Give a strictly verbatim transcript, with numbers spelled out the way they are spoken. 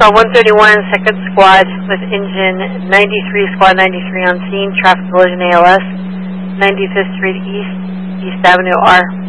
Call one thirty-one, second squad with engine ninety-three, squad ninety-three on scene, traffic collision A L S, ninety-fifth Street East, East Avenue R.